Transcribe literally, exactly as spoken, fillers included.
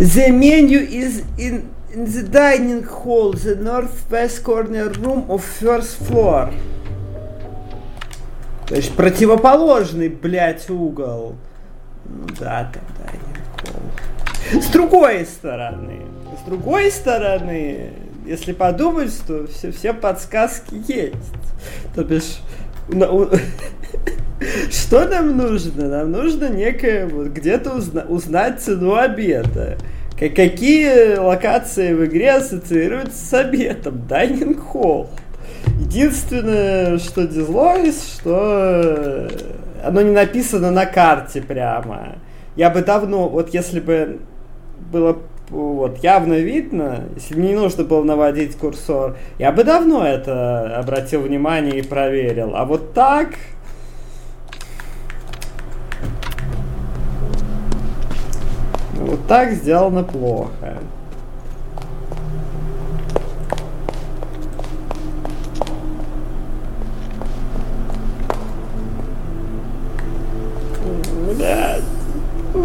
The menu is in, in the dining hall, the northwest corner room of first floor. То есть противоположный, блядь, угол. Ну да, там dining hall. С другой стороны, с другой стороны, если подумать, то все, все подсказки есть. То бишь, что нам нужно? Нам нужно некое, вот, где-то узна- узнать цену обеда. К- какие локации в игре ассоциируются с обедом? Dining Hall. Единственное, что дизлойс, что оно не написано на карте прямо. Я бы давно, вот если бы было вот явно видно, если мне не нужно было наводить курсор, я бы давно это обратил внимание и проверил. А вот так... Вот так сделано плохо.